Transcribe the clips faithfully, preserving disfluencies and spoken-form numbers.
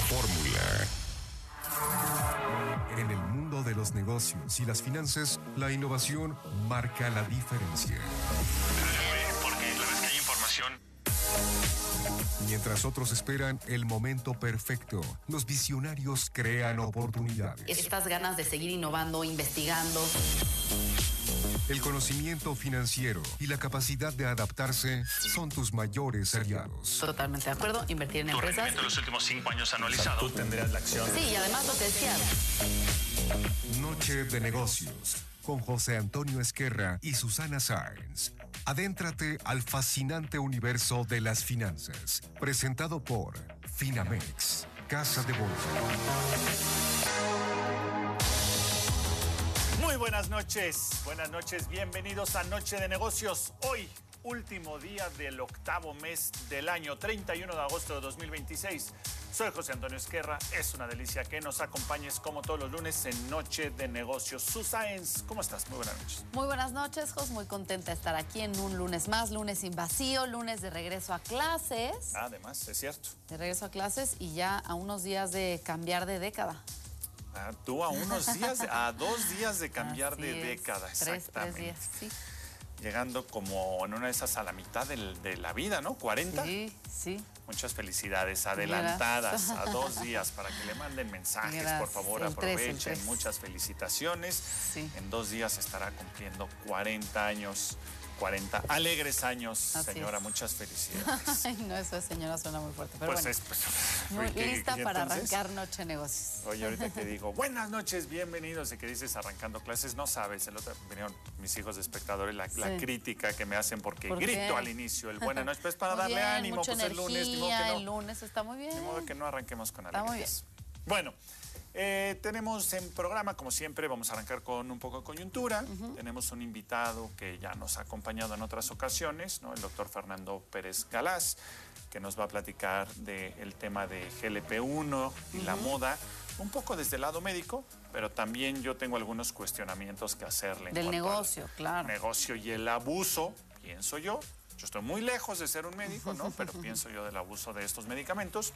Fórmula. En el mundo de los negocios y las finanzas, la innovación marca la diferencia. Porque la vez que hay información. Mientras otros esperan el momento perfecto, los visionarios crean oportunidades. Estas ganas de seguir innovando, investigando. El conocimiento financiero y la capacidad de adaptarse son tus mayores aliados. Totalmente de acuerdo. Invertir en Tu empresas. rendimiento de los últimos cinco años anualizado. Tú tendrías la acción. Sí, y además lo que decías. Noche de negocios con José Antonio Esquerra y Susana Sáenz. Adéntrate al fascinante universo de las finanzas. Presentado por Finamex, Casa de Bolsa. Muy buenas noches, buenas noches, bienvenidos a Noche de Negocios. Hoy, último día del octavo mes del año, treinta y uno de agosto de dos mil veintiséis. Soy José Antonio Esquerra, es una delicia que nos acompañes como todos los lunes en Noche de Negocios. Susáenz, ¿cómo estás? Muy buenas noches. Muy buenas noches, Jos, muy contenta de estar aquí en un lunes más, lunes sin vacío, lunes de regreso a clases. Ah, además, es cierto. De regreso a clases y ya a unos días de cambiar de década. Ah, tú a unos días, de, a dos días de cambiar Así de es. década, Tres, exactamente. tres días, sí. Llegando como en una de esas a la mitad del, de la vida, ¿no? ¿cuarenta? Sí, sí. Muchas felicidades, adelantadas a dos días para que le manden mensajes, Gracias. por favor, El tres, aprovechen. el tres. Muchas felicitaciones. Sí. En dos días estará cumpliendo cuarenta años, cuarenta alegres años, Así señora. es. Muchas felicidades. Ay, no, eso señora suena muy fuerte, pero Pues bueno. es, pues, Muy ¿qué- lista qué para entonces? arrancar Noche de Negocios. Oye, ahorita que digo, buenas noches, bienvenidos, y que dices arrancando clases, no sabes, el otro, vinieron mis hijos de espectadores, la, la Sí. crítica que me hacen porque ¿Por grito qué? al inicio, el buenas noches, pues para Muy darle bien, ánimo, mucha pues el lunes, ni modo energía, que no. el lunes está muy bien. De modo que no arranquemos con Está muy alegrías. Bueno, eh, tenemos en programa, como siempre, vamos a arrancar con un poco de coyuntura. Uh-huh. Tenemos un invitado que ya nos ha acompañado en otras ocasiones, ¿no? El doctor Fernando Pérez Galaz, que nos va a platicar del tema de G L P uno y uh-huh. la moda, un poco desde el lado médico, pero también yo tengo algunos cuestionamientos que hacerle. En Del cuanto negocio, al claro. negocio y el abuso, pienso yo. Yo estoy muy lejos de ser un médico, ¿no? Pero pienso yo del abuso de estos medicamentos.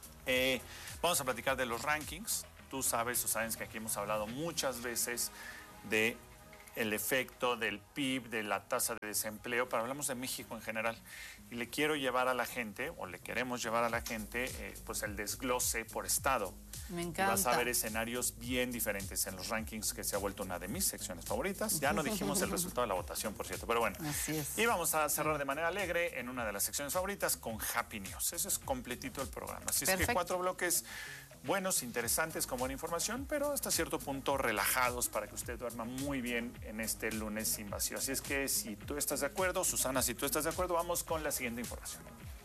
Eh, vamos a platicar de los rankings. Tú sabes, o sabes que aquí hemos hablado muchas veces de el efecto del P I B, de la tasa de desempleo, pero hablamos de México en general. Y le quiero llevar a la gente, o le queremos llevar a la gente, eh, pues el desglose por estado. Me encanta. Y vas a ver escenarios bien diferentes en los rankings, que se ha vuelto una de mis secciones favoritas. Ya no dijimos el resultado de la votación, por cierto, pero bueno. Así es. Y vamos a cerrar de manera alegre en una de las secciones favoritas con Happy News. Eso es completito el programa. Así Perfecto. es que cuatro bloques buenos, interesantes, con buena información, pero hasta cierto punto relajados para que usted duerma muy bien en este lunes sin vacío. Así es que si tú estás de acuerdo, Susana, si tú estás de acuerdo, vamos con la siguiente información.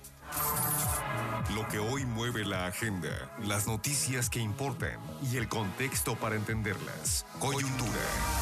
Lo que hoy mueve la agenda, las noticias que importan y el contexto para entenderlas. Coyuntura.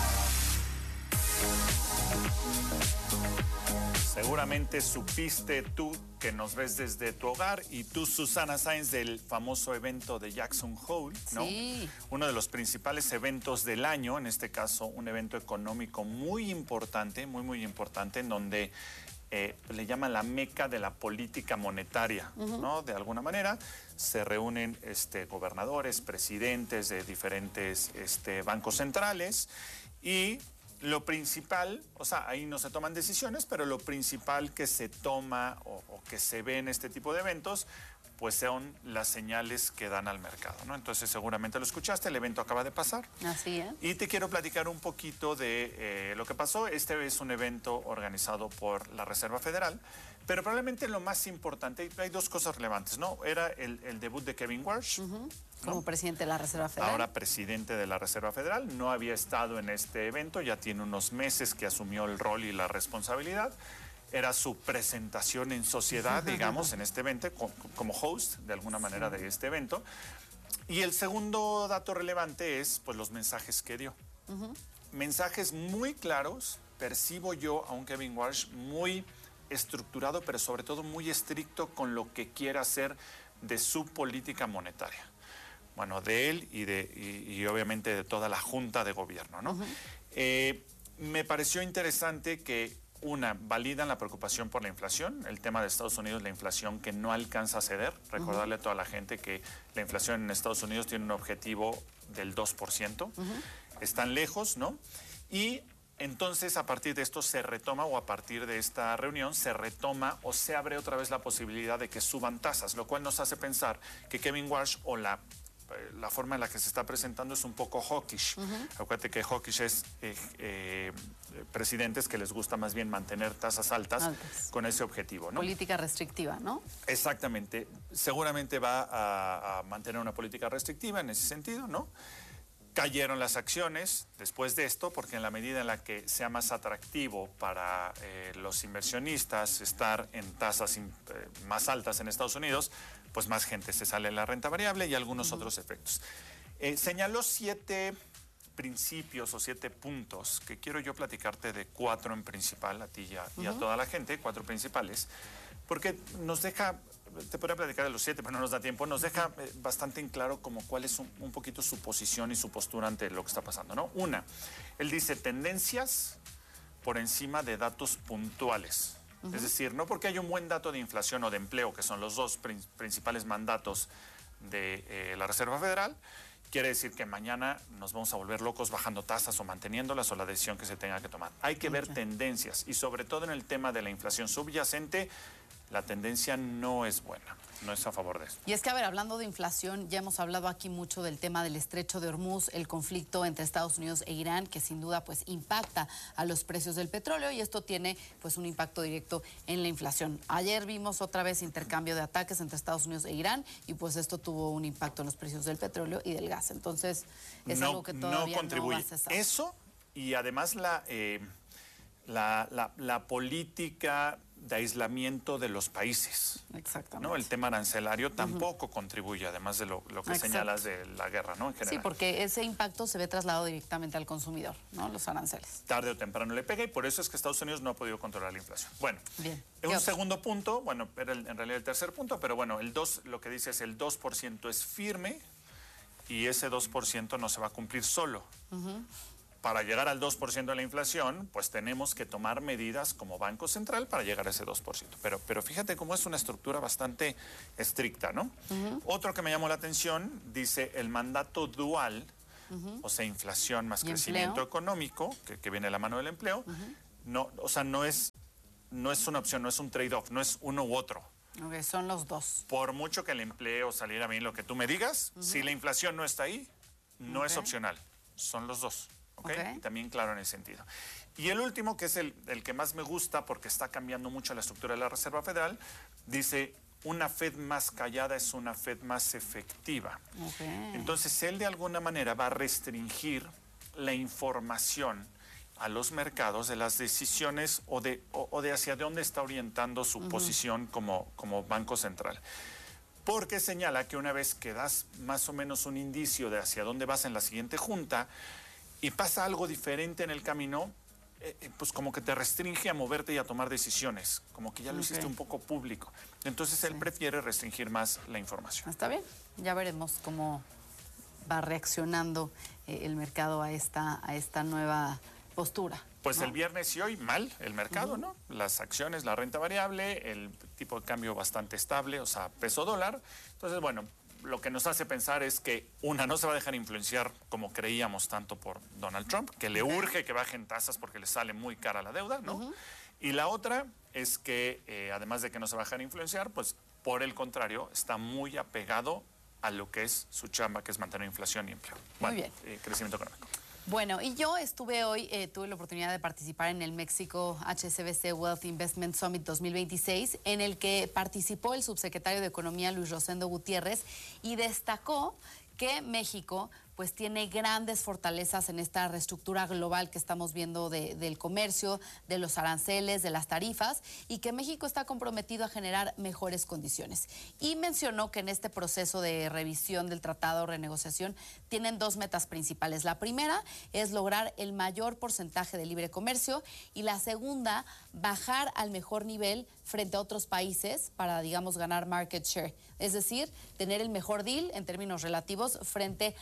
Seguramente supiste tú que nos ves desde tu hogar y tú, Susana Sáenz, del famoso evento de Jackson Hole, ¿no? Sí. Uno de los principales eventos del año, en este caso un evento económico muy importante, muy, muy importante, en donde eh, le llaman la meca de la política monetaria, uh-huh. ¿no? De alguna manera se reúnen este, gobernadores, presidentes de diferentes este, bancos centrales y lo principal, o sea, ahí no se toman decisiones, pero lo principal que se toma o, o que se ve en este tipo de eventos, pues son las señales que dan al mercado, ¿no? Entonces seguramente lo escuchaste, el evento acaba de pasar. Así es. Y te quiero platicar un poquito de eh, lo que pasó. Este es un evento organizado por la Reserva Federal, pero probablemente lo más importante, hay dos cosas relevantes, ¿no? Era el, el debut de Kevin Warsh, uh-huh. ¿no? Como presidente de la Reserva Federal. Ahora presidente de la Reserva Federal, no había estado en este evento, ya tiene unos meses que asumió el rol y la responsabilidad. Era su presentación en sociedad, digamos, en este evento, como host, de alguna manera, de este evento. Y el segundo dato relevante es, pues, los mensajes que dio. Uh-huh. Mensajes muy claros, percibo yo a un Kevin Warsh muy estructurado, pero sobre todo muy estricto con lo que quiere hacer de su política monetaria. Bueno, de él y, de, y, y obviamente de toda la junta de gobierno, ¿no? Uh-huh. eh, me pareció interesante que una, validan la preocupación por la inflación, el tema de Estados Unidos, la inflación que no alcanza a ceder. Recordarle uh-huh. a toda la gente que la inflación en Estados Unidos tiene un objetivo del dos por ciento. Uh-huh. Están lejos, ¿no? Y entonces, a partir de esto se retoma, o a partir de esta reunión, se retoma o se abre otra vez la posibilidad de que suban tasas, lo cual nos hace pensar que Kevin Warsh o la, la forma en la que se está presentando es un poco hawkish. Uh-huh. Acuérdate que hawkish es eh, eh, presidentes que les gusta más bien mantener tasas altas, altas. Con ese objetivo, ¿no? Política restrictiva, ¿no? Exactamente. Seguramente va a, a mantener una política restrictiva en ese sentido, ¿no? Cayeron las acciones después de esto, porque en la medida en la que sea más atractivo para eh, los inversionistas estar en tasas in, eh, más altas en Estados Unidos, pues más gente se sale en la renta variable y algunos uh-huh. otros efectos. Eh, señaló siete principios o siete puntos que quiero yo platicarte de cuatro en principal, a ti y a, uh-huh. y a toda la gente, cuatro principales, porque nos deja... Te podría platicar de los siete, pero no nos da tiempo. Nos deja eh, bastante en claro como cuál es un, un poquito su posición y su postura ante lo que está pasando, ¿no? Una, él dice tendencias por encima de datos puntuales. Uh-huh. Es decir, no porque haya un buen dato de inflación o de empleo, que son los dos prin- principales mandatos de eh, la Reserva Federal, quiere decir que mañana nos vamos a volver locos bajando tasas o manteniéndolas o la decisión que se tenga que tomar. Hay que ver tendencias y sobre todo en el tema de la inflación subyacente, la tendencia no es buena, no es a favor de eso. Y es que, a ver, hablando de inflación, ya hemos hablado aquí mucho del tema del estrecho de Hormuz, el conflicto entre Estados Unidos e Irán, que sin duda pues impacta a los precios del petróleo y esto tiene pues un impacto directo en la inflación. Ayer vimos otra vez intercambio de ataques entre Estados Unidos e Irán y pues esto tuvo un impacto en los precios del petróleo y del gas. Entonces, es no, algo que todavía no contribuye. No va a cesar. Eso y además la, eh, la, la, la política de aislamiento de los países. Exactamente. ¿No? El tema arancelario tampoco uh-huh. contribuye, además de lo, lo que Exacto. señalas de la guerra, ¿no? En general. Sí, porque ese impacto se ve trasladado directamente al consumidor, ¿no? Los aranceles. Tarde o temprano le pega y por eso es que Estados Unidos no ha podido controlar la inflación. Bueno, Bien. un otro? segundo punto, bueno, era el, en realidad el tercer punto, pero bueno, el dos, lo que dice es el dos por ciento es firme y ese dos por ciento no se va a cumplir solo. Uh-huh. Para llegar al dos por ciento de la inflación, pues tenemos que tomar medidas como Banco Central para llegar a ese dos por ciento. Pero, pero fíjate cómo es una estructura bastante estricta, ¿no? Uh-huh. Otro que me llamó la atención, dice el mandato dual, uh-huh. o sea, inflación más crecimiento empleo? económico, que, que viene de la mano del empleo, uh-huh. no, o sea, no es, no es una opción, no es un trade-off, no es uno u otro. Okay, son los dos. Por mucho que el empleo saliera bien, lo que tú me digas, uh-huh. si la inflación no está ahí, no okay. es opcional, son los dos. ¿Okay? Okay. Y también claro en ese sentido. Y el último, que es el, el que más me gusta porque está cambiando mucho la estructura de la Reserva Federal, dice, una Fed más callada es una Fed más efectiva. Okay. Entonces, él de alguna manera va a restringir la información a los mercados de las decisiones o de, o, o de hacia dónde está orientando su uh-huh. posición como, como Banco Central. Porque señala que una vez que das más o menos un indicio de hacia dónde vas en la siguiente junta, y pasa algo diferente en el camino, eh, pues como que te restringe a moverte y a tomar decisiones, como que ya lo okay. hiciste un poco público. Entonces sí. él prefiere restringir más la información. Está bien, ya veremos cómo va reaccionando eh, el mercado a esta, a esta nueva postura. Pues ¿no? El viernes y hoy mal el mercado, uh-huh. ¿no? Las acciones, la renta variable, el tipo de cambio bastante estable, o sea, peso dólar. Entonces, bueno, lo que nos hace pensar es que, una, no se va a dejar influenciar como creíamos tanto por Donald Trump, que le urge que bajen tasas porque le sale muy cara la deuda, ¿no? Uh-huh. Y la otra es que, eh, además de que no se va a dejar influenciar, pues, por el contrario, está muy apegado a lo que es su chamba, que es mantener inflación y empleo. Bueno, muy bien. Eh, crecimiento económico. Bueno, y yo estuve hoy, eh, tuve la oportunidad de participar en el México H S B C Wealth Investment Summit dos mil veintiséis, en el que participó el subsecretario de Economía, Luis Rosendo Gutiérrez, y destacó que México pues tiene grandes fortalezas en esta reestructura global que estamos viendo de, del comercio, de los aranceles, de las tarifas, y que México está comprometido a generar mejores condiciones. Y mencionó que en este proceso de revisión del tratado o renegociación tienen dos metas principales. La primera es lograr el mayor porcentaje de libre comercio y la segunda, bajar al mejor nivel frente a otros países para, digamos, ganar market share. Es decir, tener el mejor deal en términos relativos frente a los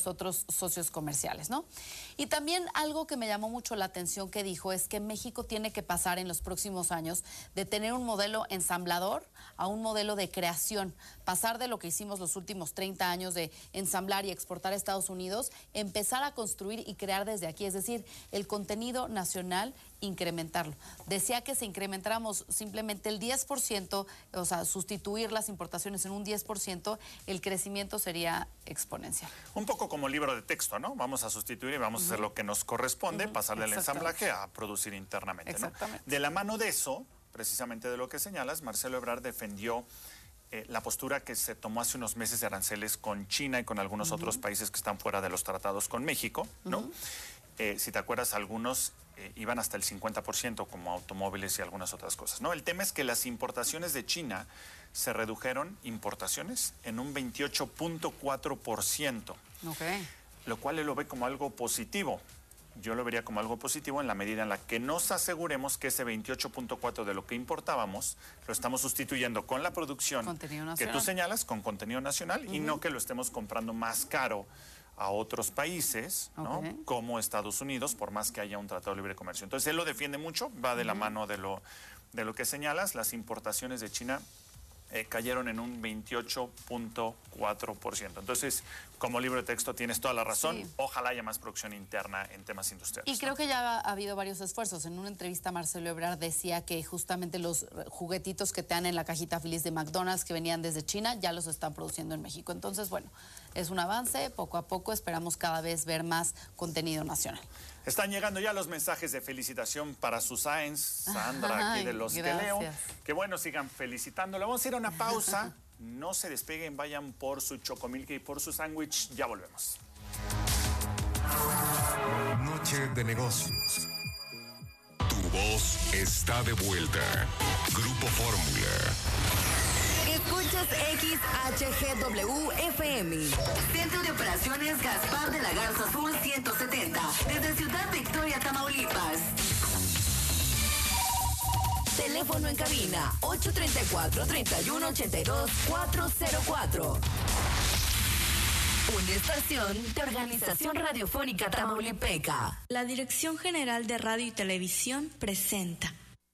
otros socios comerciales, ¿no? Y también algo que me llamó mucho la atención que dijo es que México tiene que pasar en los próximos años de tener un modelo ensamblador a un modelo de creación, pasar de lo que hicimos los últimos treinta años de ensamblar y exportar a Estados Unidos, empezar a construir y crear desde aquí, es decir, el contenido nacional, incrementarlo. Decía que si incrementáramos simplemente el diez por ciento, o sea, sustituir las importaciones en un diez por ciento, el crecimiento sería exponencial. Un poco como libro de texto, ¿no? Vamos a sustituir y vamos uh-huh. a hacer lo que nos corresponde, uh-huh. pasar del ensamblaje a producir internamente, ¿no? De la mano de eso, precisamente de lo que señalas, Marcelo Ebrard defendió eh, la postura que se tomó hace unos meses de aranceles con China y con algunos uh-huh. otros países que están fuera de los tratados con México, ¿no? Uh-huh. Eh, si te acuerdas, algunos eh, iban hasta el cincuenta por ciento como automóviles y algunas otras cosas, ¿no? El tema es que las importaciones de China se redujeron, importaciones, en un veintiocho punto cuatro por ciento. Okay. Lo cual él lo ve como algo positivo. Yo lo vería como algo positivo en la medida en la que nos aseguremos que ese veintiocho punto cuatro de lo que importábamos lo estamos sustituyendo con la producción que tú señalas, con contenido nacional, uh-huh. y no que lo estemos comprando más caro a otros países, ¿no? Okay. Como Estados Unidos, por más que haya un tratado de libre comercio. Entonces, él lo defiende mucho, va de uh-huh. la mano de lo, de lo que señalas. Las importaciones de China eh, cayeron en un veintiocho punto cuatro por ciento. Entonces, como libro de texto tienes toda la razón. Sí. Ojalá haya más producción interna en temas industriales. Y creo ¿no? que ya ha habido varios esfuerzos. En una entrevista, Marcelo Ebrard decía que justamente los juguetitos que te dan en la cajita feliz de McDonald's que venían desde China, ya los están produciendo en México. Entonces, bueno, es un avance. Poco a poco esperamos cada vez ver más contenido nacional. Están llegando ya los mensajes de felicitación para su Science, Sandra, aquí de Los que Leo. Que bueno, sigan felicitándolo. Vamos a ir a una pausa. No se despeguen, vayan por su chocomilk y por su sándwich. Ya volvemos. Noche de negocios. Tu voz está de vuelta. Grupo Fórmula. Escuchas X H G W F M. Centro de Operaciones Gaspar de la Garza Azul ciento setenta. Desde Ciudad Victoria, Tamaulipas. Teléfono en cabina ocho tres cuatro, tres uno ocho dos, cuatro cero cuatro. Una estación de Organización Radiofónica Tamaulipeca. La Dirección General de Radio y Televisión presenta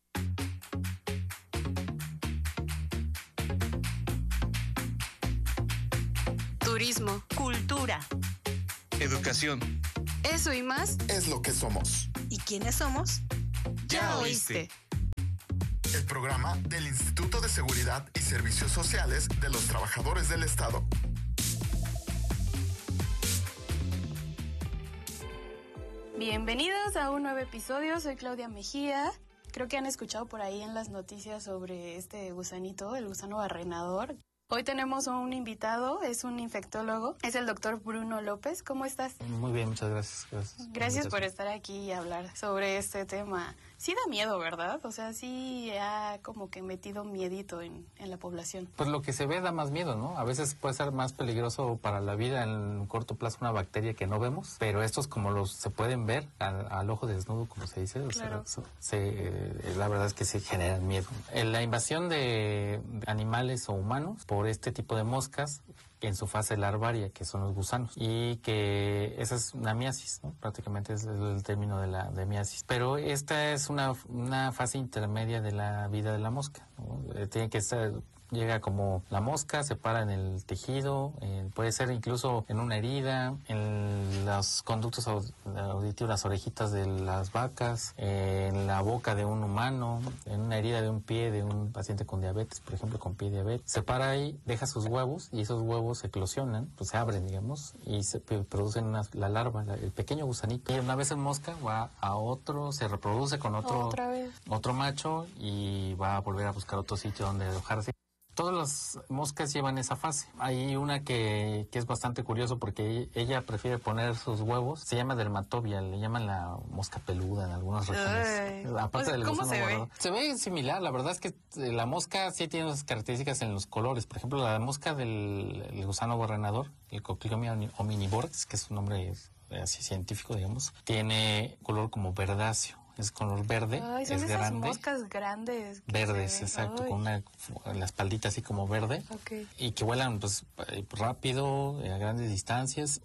turismo, cultura, educación. Eso y más es lo que somos. ¿Y quiénes somos? Ya, ya oíste. El programa del Instituto de Seguridad y Servicios Sociales de los Trabajadores del Estado. Bienvenidos a un nuevo episodio, soy Claudia Mejía. Creo que han escuchado por ahí en las noticias sobre este gusanito, el gusano barrenador. Hoy tenemos a un invitado, es un infectólogo, es el doctor Bruno López. ¿Cómo estás? Muy bien, muchas gracias. Gracias, gracias por estar aquí y hablar sobre este tema. Sí da miedo, ¿verdad? O sea, sí ha como que metido miedito en, en la población. Pues lo que se ve da más miedo, ¿no? A veces puede ser más peligroso para la vida en un corto plazo una bacteria que no vemos, pero estos como los se pueden ver al, al ojo desnudo, como se dice, claro. o sea, se, la verdad es que sí generan miedo. La invasión de animales o humanos por este tipo de moscas en su fase larvaria, que son los gusanos, y que esa es una miasis, ¿no? Prácticamente es el término de la de miasis. Pero esta es una, una fase intermedia de la vida de la mosca, ¿no? Tiene que estar... Llega como la mosca, se para en el tejido, eh, puede ser incluso en una herida, en los conductos auditivos, las orejitas de las vacas, eh, en la boca de un humano, en una herida de un pie de un paciente con diabetes, por ejemplo, con pie diabetes. Se para ahí, deja sus huevos y esos huevos eclosionan, pues se abren, digamos, y se producen una, la larva, la, el pequeño gusanito. Y una vez en mosca va a otro, se reproduce con otro, otro macho y va a volver a buscar otro sitio donde alojarse. Todas las moscas llevan esa fase. Hay una que, que es bastante curioso porque ella prefiere poner sus huevos. Se llama dermatobia, le llaman la mosca peluda en algunas regiones. Ay, Aparte pues, del ¿cómo gusano se guardado. ve? Se ve similar, la verdad es que la mosca sí tiene unas características en los colores. Por ejemplo, la mosca del el gusano barrenador, el Cocliomia omnivorax, que es un nombre así científico, digamos, tiene color como verdáceo. es color verde, Ay, son es esas grande. moscas grandes. que Verdes, se ven. exacto, Ay. con una la espaldita así como verde. Ok. Y que vuelan pues rápido, a grandes distancias.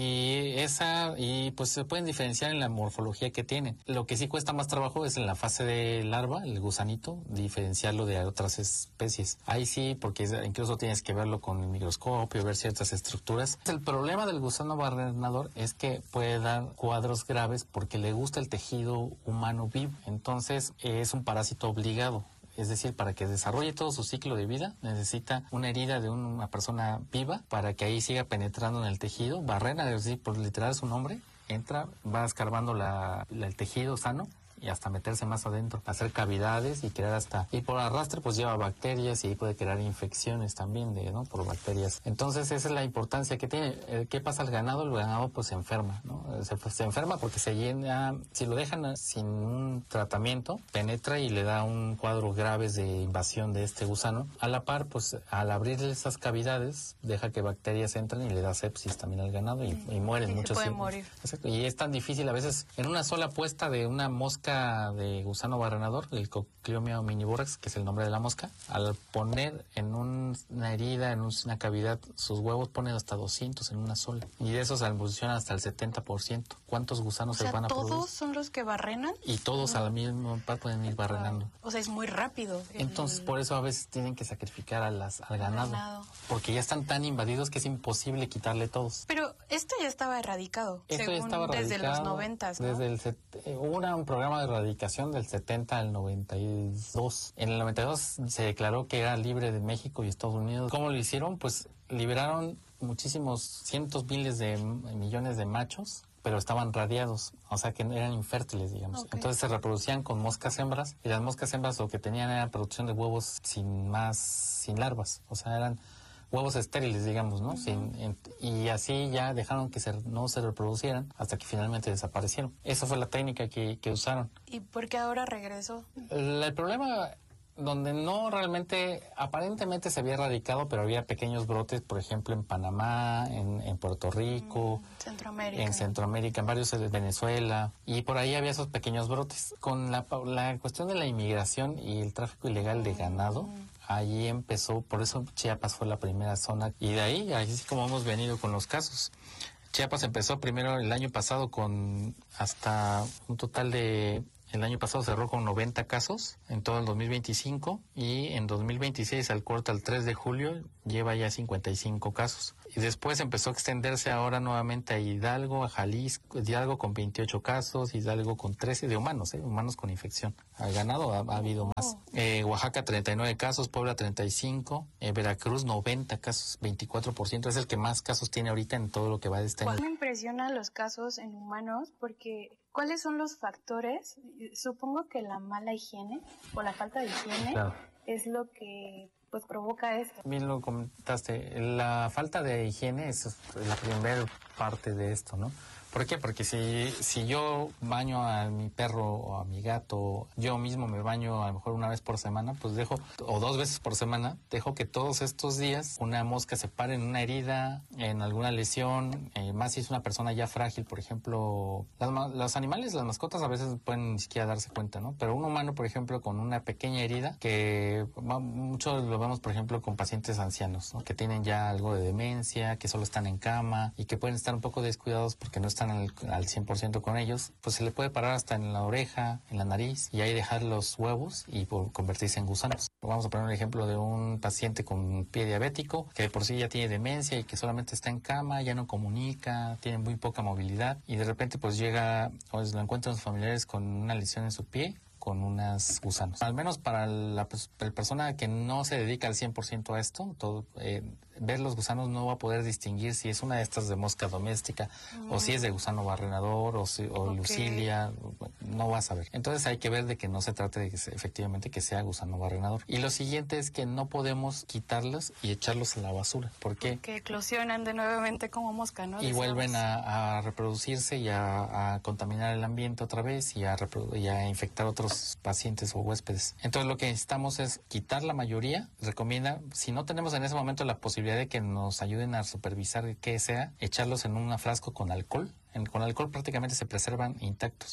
Y esa, y pues se pueden diferenciar en la morfología que tienen. Lo que sí cuesta más trabajo es en la fase de larva, el gusanito, diferenciarlo de otras especies. Ahí sí, porque incluso tienes que verlo con el microscopio, ver ciertas estructuras. El problema del gusano barrenador es que puede dar cuadros graves porque le gusta el tejido humano vivo. Entonces es un parásito obligado. Es decir, para que desarrolle todo su ciclo de vida, necesita una herida de una persona viva para que ahí siga penetrando en el tejido. Barrena, es decir, por literal su nombre, entra, va escarbando la, la, el tejido sano y hasta meterse más adentro, hacer cavidades y crear hasta... Y por arrastre pues lleva bacterias y ahí puede crear infecciones también de, ¿no? por bacterias. Entonces esa es la importancia que tiene. ¿Qué pasa al ganado? El ganado pues se enferma, ¿no? Se, se enferma porque se llena... Si lo dejan sin un tratamiento, penetra y le da un cuadro grave de invasión de este gusano. A la par, pues al abrirle esas cavidades, deja que bacterias entren y le da sepsis también al ganado y, y mueren y muchos. Se puede morir. Exacto. Y es tan difícil a veces en una sola puesta de una mosca de gusano barrenador, el Cocleomia omnivorax, que es el nombre de la mosca, al poner en un, una herida, en un, una cavidad, sus huevos ponen hasta doscientos en una sola. Y de esos evolucionan hasta el setenta por ciento. ¿Cuántos gusanos o sea, se van a producir? ¿todos son los que barrenan? Y todos al mismo par pueden ir barrenando. O sea, es muy rápido. El... Entonces, por eso a veces tienen que sacrificar a las, al ganado, ganado. Porque ya están tan invadidos que es imposible quitarle todos. Pero esto ya estaba erradicado. Esto según ya estaba erradicado. Desde los noventas, ¿no? Desde el set, hubo una, un programa de erradicación del setenta al noventa y dos. En el noventa y dos se declaró que era libre de México y Estados Unidos. ¿Cómo lo hicieron? Pues liberaron muchísimos, cientos miles de millones de machos, pero estaban radiados, o sea que eran infértiles, digamos. Okay. Entonces se reproducían con moscas hembras, y las moscas hembras lo que tenían era producción de huevos sin más, sin larvas, o sea, eran huevos estériles, digamos, ¿no? Uh-huh. Sin, en, y así ya dejaron que se, no se reproducieran hasta que finalmente desaparecieron. Esa fue la técnica que, que usaron. ¿Y por qué ahora regresó? El, el problema... donde no realmente, aparentemente se había erradicado, pero había pequeños brotes, por ejemplo, en Panamá, en, en Puerto Rico, mm, Centroamérica. en Centroamérica, en varios de Venezuela, y por ahí había esos pequeños brotes. Con la, la cuestión de la inmigración y el tráfico ilegal de ganado, mm. ahí empezó, por eso Chiapas fue la primera zona, y de ahí, así como hemos venido con los casos. Chiapas empezó primero el año pasado con hasta un total de... El año pasado cerró con noventa casos en todo el dos mil veinticinco y en dos mil veintiséis, al corte al tres de julio, lleva ya cincuenta y cinco casos. Y después empezó a extenderse ahora nuevamente a Hidalgo, a Jalisco, Hidalgo con veintiocho casos, Hidalgo con trece de humanos, ¿eh? humanos con infección. Al ganado ha, ha habido más. Eh, Oaxaca treinta y nueve casos, Puebla treinta y cinco, eh, Veracruz noventa casos, veinticuatro por ciento. Es el que más casos tiene ahorita en todo lo que va de este año. Me impresionan los casos en humanos porque... ¿Cuáles son los factores? Supongo que la mala higiene o la falta de higiene claro. es lo que pues provoca esto. Bien lo comentaste, la falta de higiene es la primera parte de esto, ¿no? ¿Por qué? Porque si, si yo baño a mi perro o a mi gato, yo mismo me baño a lo mejor una vez por semana, pues dejo, o dos veces por semana, dejo que todos estos días una mosca se pare en una herida, en alguna lesión, eh, más si es una persona ya frágil, por ejemplo. Las, los animales, las mascotas a veces pueden ni siquiera darse cuenta, ¿no? Pero un humano, por ejemplo, con una pequeña herida, que mucho lo vemos, por ejemplo, con pacientes ancianos, ¿no? Que tienen ya algo de demencia, que solo están en cama y que pueden estar un poco descuidados porque no están Al, al cien por ciento con ellos, pues se le puede parar hasta en la oreja, en la nariz, y ahí dejar los huevos y por convertirse en gusanos. Vamos a poner un ejemplo de un paciente con pie diabético, que de por sí ya tiene demencia y que solamente está en cama, ya no comunica, tiene muy poca movilidad, y de repente pues llega, o lo encuentran sus familiares con una lesión en su pie, con unos gusanos. Al menos para la, la persona que no se dedica al cien por ciento a esto, todo, eh, ver los gusanos no va a poder distinguir si es una de estas de mosca doméstica mm. o si es de gusano barrenador o, si, o okay. Lucilia, no va a saber. Entonces hay que ver de que no se trate de que se, efectivamente que sea gusano barrenador. Y lo siguiente es que no podemos quitarlos y echarlos a la basura. ¿Por qué? Porque eclosionan de nuevamente como mosca, ¿no? Y Decíamos. vuelven a, a reproducirse y a, a contaminar el ambiente otra vez y a, y a infectar otros pacientes o huéspedes. Entonces lo que necesitamos es quitar la mayoría. Recomienda, si no tenemos en ese momento la posibilidad de que nos ayuden a supervisar qué sea, echarlos en un frasco con alcohol. En, con alcohol prácticamente se preservan intactos. Mm.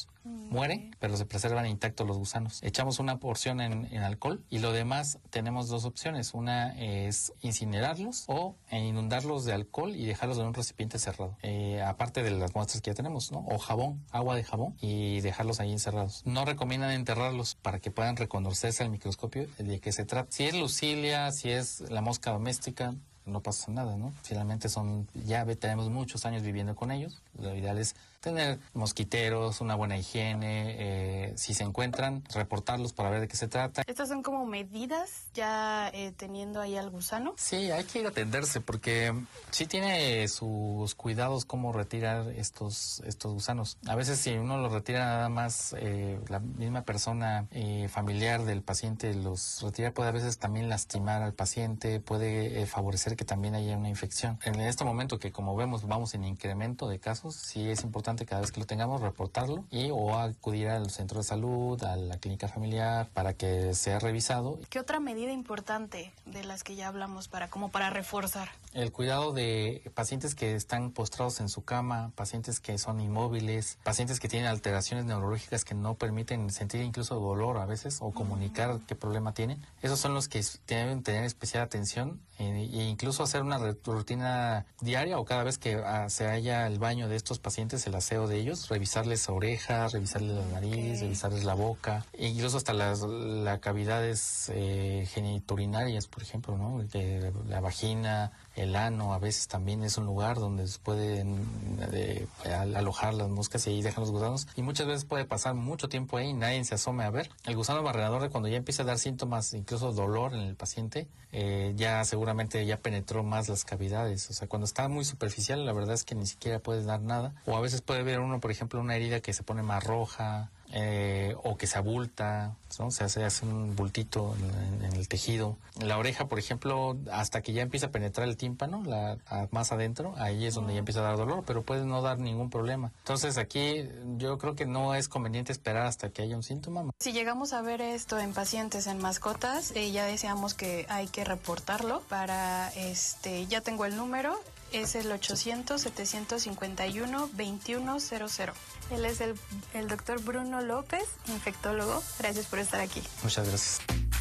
muere, pero se preservan intactos los gusanos. Echamos una porción en, en alcohol y lo demás tenemos dos opciones. Una es incinerarlos o inundarlos de alcohol y dejarlos en un recipiente cerrado. Eh, aparte de las muestras que ya tenemos, ¿no? O jabón, agua de jabón y dejarlos ahí encerrados. No recomiendan enterrarlos para que puedan reconocerse al microscopio de qué se trata. Si es Lucilia, si es la mosca doméstica, no pasa nada, ¿no? Finalmente son, ya tenemos muchos años viviendo con ellos. Lo ideal es tener mosquiteros, una buena higiene, eh, si se encuentran, reportarlos para ver de qué se trata. ¿Estas son como medidas ya eh, teniendo ahí al gusano? Sí, hay que ir a atenderse porque sí tiene sus cuidados cómo retirar estos, estos gusanos. A veces si uno los retira nada más, eh, la misma persona eh, familiar del paciente los retira, puede a veces también lastimar al paciente, puede eh, favorecer que también haya una infección. En este momento que como vemos vamos en incremento de casos, sí es importante cada vez que lo tengamos reportarlo y o acudir al centro de salud, a la clínica familiar para que sea revisado. ¿Qué otra medida importante de las que ya hablamos para como para reforzar? El cuidado de pacientes que están postrados en su cama, pacientes que son inmóviles, pacientes que tienen alteraciones neurológicas que no permiten sentir incluso dolor a veces o comunicar qué problema tienen. Esos son los que deben tener especial atención e incluso hacer una rutina diaria o cada vez que ah, se haya el baño de estos pacientes, el aseo de ellos, revisarles orejas, revisarles la nariz, okay. revisarles la boca, e incluso hasta las la cavidades eh, genitourinarias, por ejemplo, ¿no? De la vagina, el ano, a veces también es un lugar donde se pueden eh, alojar las moscas y ahí dejan los gusanos. Y muchas veces puede pasar mucho tiempo ahí y nadie se asome a ver. El gusano barrenador, cuando ya empieza a dar síntomas, incluso dolor en el paciente, eh, ya seguramente ya penetró más las cavidades. O sea, cuando está muy superficial, la verdad es que ni siquiera puede dar nada. O a veces puede ver uno, por ejemplo, una herida que se pone más roja, Eh, o que se abulta, ¿no? Se hace, hace un bultito en, en el tejido. La oreja, por ejemplo, hasta que ya empieza a penetrar el tímpano, la, a, más adentro, ahí es donde ya empieza a dar dolor, pero puede no dar ningún problema. Entonces aquí yo creo que no es conveniente esperar hasta que haya un síntoma. Si llegamos a ver esto en pacientes, en mascotas, eh, ya decíamos que hay que reportarlo para, este, ya tengo el número, es el ochocientos, setecientos cincuenta y uno, veintiuno cero cero. Él es el, el doctor Bruno López, infectólogo. Gracias por estar aquí. Muchas gracias.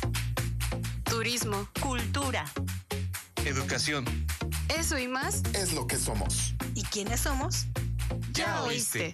Turismo, cultura, educación. Eso y más es lo que somos. ¿Y quiénes somos? Ya, ya oíste.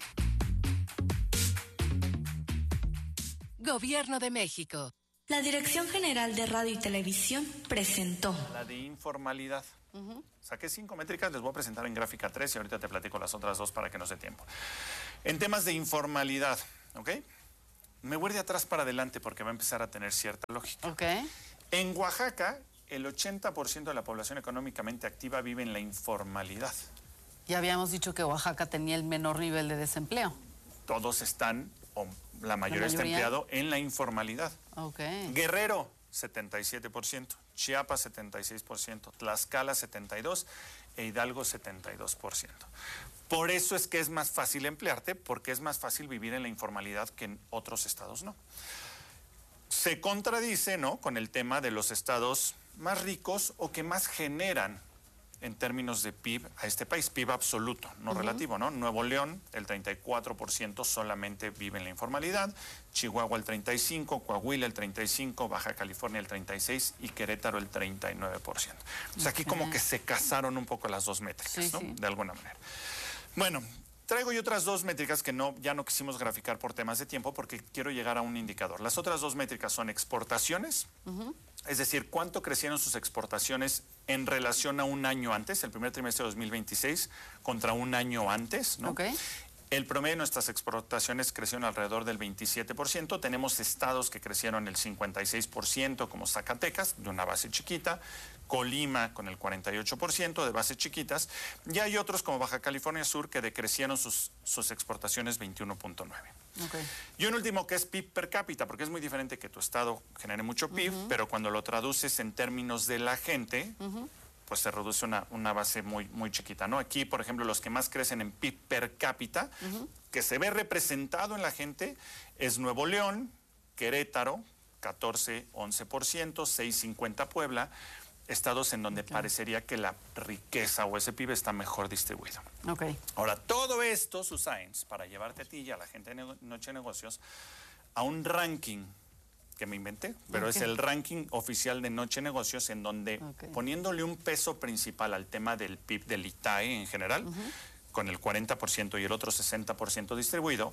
Gobierno de México. La Dirección General de Radio y Televisión presentó la de informalidad. Uh-huh. Saqué cinco métricas, les voy a presentar en gráfica tres y ahorita te platico las otras dos para que no se tiempo. En temas de informalidad, ¿ok? Me voy de atrás para adelante porque va a empezar a tener cierta lógica. Ok. En Oaxaca, el ochenta por ciento de la población económicamente activa vive en la informalidad. Ya habíamos dicho que Oaxaca tenía el menor nivel de desempleo. Todos están, o la mayoría, la mayoría está empleado en la informalidad. Ok. Guerrero, setenta y siete por ciento, Chiapas setenta y seis por ciento, Tlaxcala setenta y dos por ciento e Hidalgo setenta y dos por ciento. Por eso es que es más fácil emplearte, porque es más fácil vivir en la informalidad que en otros estados no. Se contradice, ¿no?, con el tema de los estados más ricos o que más generan en términos de P I B a este país, P I B absoluto, no uh-huh. relativo, ¿no? Nuevo León, el treinta y cuatro por ciento solamente vive en la informalidad, Chihuahua el treinta y cinco por ciento, Coahuila el treinta y cinco por ciento, Baja California el treinta y seis por ciento y Querétaro el treinta y nueve por ciento. O sea, aquí okay. como que se casaron un poco las dos métricas, sí, ¿no? Sí. De alguna manera. Bueno, traigo yo otras dos métricas que no, ya no quisimos graficar por temas de tiempo porque quiero llegar a un indicador. Las otras dos métricas son exportaciones, uh-huh. es decir, cuánto crecieron sus exportaciones en relación a un año antes, el primer trimestre de dos mil veintiséis, contra un año antes, ¿no? Okay. El promedio de nuestras exportaciones creció alrededor del veintisiete por ciento. Tenemos estados que crecieron el cincuenta y seis por ciento, como Zacatecas, de una base chiquita, Colima con el cuarenta y ocho por ciento de bases chiquitas, y hay otros como Baja California Sur que decrecieron sus, sus exportaciones veintiuno punto nueve. Okay. Y un último que es P I B per cápita, porque es muy diferente que tu estado genere mucho P I B, uh-huh. pero cuando lo traduces en términos de la gente, uh-huh. pues se reduce una, una base muy, muy chiquita, ¿no? Aquí, por ejemplo, los que más crecen en P I B per cápita, uh-huh. que se ve representado en la gente, es Nuevo León, Querétaro, catorce, once por ciento, seis cincuenta Puebla, estados en donde okay. parecería que la riqueza o ese P I B está mejor distribuido. Okay. Ahora, todo esto, Susains, para llevarte a ti y a la gente de nego- Noche de Negocios a un ranking que me inventé, pero okay. es el ranking oficial de Noche de Negocios, en donde okay. poniéndole un peso principal al tema del P I B del I T A E en general, uh-huh. con el cuarenta por ciento y el otro sesenta por ciento distribuido,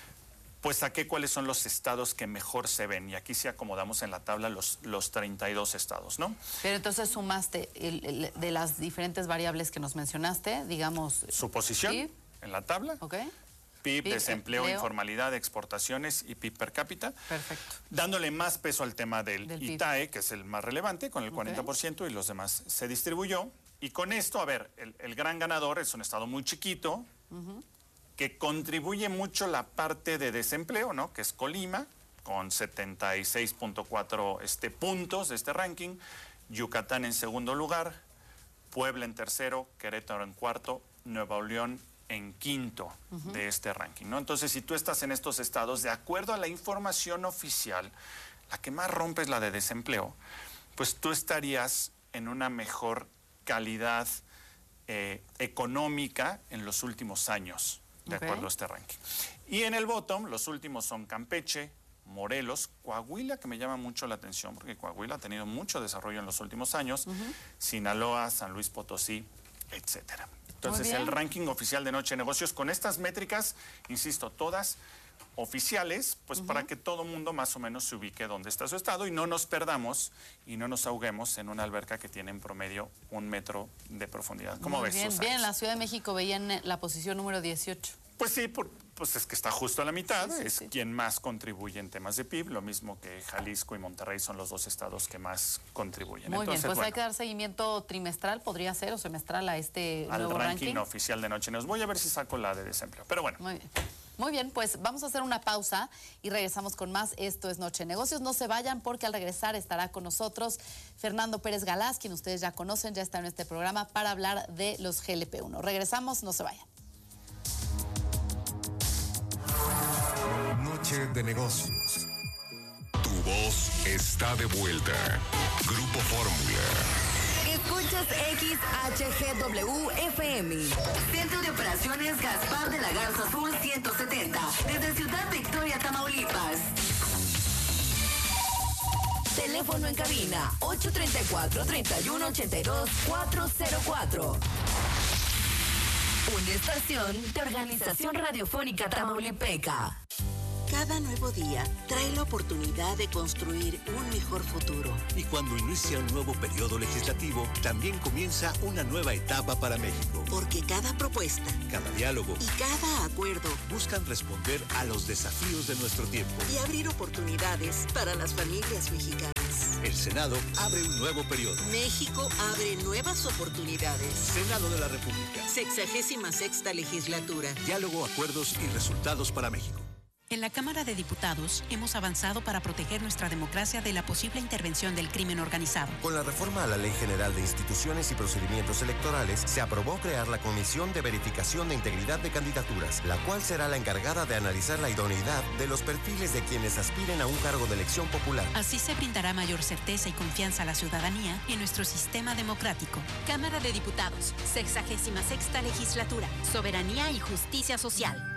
pues saqué cuáles son los estados que mejor se ven. Y aquí sí acomodamos en la tabla los, los treinta y dos estados, ¿no? Pero entonces sumaste el, el, de las diferentes variables que nos mencionaste, digamos... Su posición P I B en la tabla. Ok. P I B, P I B desempleo, empleo. Informalidad, exportaciones y P I B per cápita. Perfecto. Dándole más peso al tema del, del I T A E, que es el más relevante, con el cuarenta por ciento, okay. y los demás se distribuyó. Y con esto, a ver, el, el gran ganador es un estado muy chiquito, uh-huh. que contribuye mucho la parte de desempleo, ¿no? Que es Colima, con setenta y seis punto cuatro este, puntos de este ranking, Yucatán en segundo lugar, Puebla en tercero, Querétaro en cuarto, Nuevo León en quinto uh-huh. de este ranking, ¿no? Entonces, si tú estás en estos estados, de acuerdo a la información oficial, la que más rompe es la de desempleo, pues tú estarías en una mejor calidad eh, económica en los últimos años, de okay. acuerdo a este ranking. Y en el bottom, los últimos son Campeche, Morelos, Coahuila, que me llama mucho la atención, porque Coahuila ha tenido mucho desarrollo en los últimos años, uh-huh. Sinaloa, San Luis Potosí, etcétera. Entonces, el ranking oficial de Noche de Negocios, con estas métricas, insisto, todas oficiales, pues uh-huh. para que todo mundo más o menos se ubique donde está su estado y no nos perdamos y no nos ahoguemos en una alberca que tiene en promedio un metro de profundidad. ¿Cómo Muy ves, bien, Susana? bien, la Ciudad de México veía en la posición número dieciocho. Pues sí, por, pues es que está justo a la mitad, sí, sí, sí, es sí. quien más contribuye en temas de P I B, lo mismo que Jalisco y Monterrey son los dos estados que más contribuyen. Muy Entonces, bien, pues bueno, hay que dar seguimiento trimestral, podría ser, o semestral a este al nuevo ranking, ranking oficial de Noche. Nos voy a ver si saco la de desempleo, pero bueno. Muy bien. Muy bien, pues vamos a hacer una pausa y regresamos con más. Esto es Noche de Negocios. No se vayan porque al regresar estará con nosotros Fernando Pérez Galás, quien ustedes ya conocen, ya está en este programa para hablar de los G L P uno. Regresamos, no se vayan. Noche de Negocios. Tu voz está de vuelta. Grupo Fórmula. Escuchas X H G W F M. Centro de Operaciones Gaspar de la Garza Sur ciento setenta. Desde Ciudad Victoria, Tamaulipas. Teléfono en cabina ocho tres cuatro, tres uno ocho dos, cuatro cero cuatro. Una estación de Organización Radiofónica Tamaulipeca. Cada nuevo día trae la oportunidad de construir un mejor futuro. Y cuando inicia un nuevo periodo legislativo, también comienza una nueva etapa para México. Porque cada propuesta, cada diálogo y cada acuerdo buscan responder a los desafíos de nuestro tiempo y abrir oportunidades para las familias mexicanas. El Senado abre un nuevo periodo. México abre nuevas oportunidades. Senado de la República. Sexagésima sexta legislatura. Diálogo, acuerdos y resultados para México. En la Cámara de Diputados hemos avanzado para proteger nuestra democracia de la posible intervención del crimen organizado. Con la reforma a la Ley General de Instituciones y Procedimientos Electorales, se aprobó crear la Comisión de Verificación de Integridad de Candidaturas, la cual será la encargada de analizar la idoneidad de los perfiles de quienes aspiren a un cargo de elección popular. Así se brindará mayor certeza y confianza a la ciudadanía en nuestro sistema democrático. Cámara de Diputados, sexagésima sexta legislatura, soberanía y justicia social.